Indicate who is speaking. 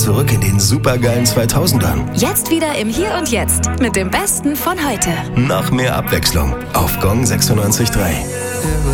Speaker 1: zurück in den supergeilen 2000ern.
Speaker 2: Jetzt wieder im Hier und Jetzt mit dem Besten von heute.
Speaker 1: Noch mehr Abwechslung auf Gong 96.3.